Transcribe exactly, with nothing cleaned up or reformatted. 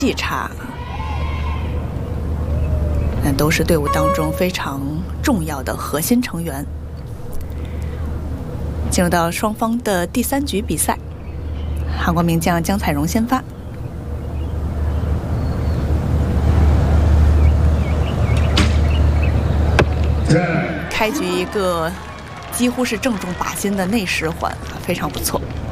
气差，那都是队伍当中非常重要的核心成员。进入到双方的第三局比赛，韩国名将姜彩荣先发。开局一个几乎是正中靶心的内十环，非常不错。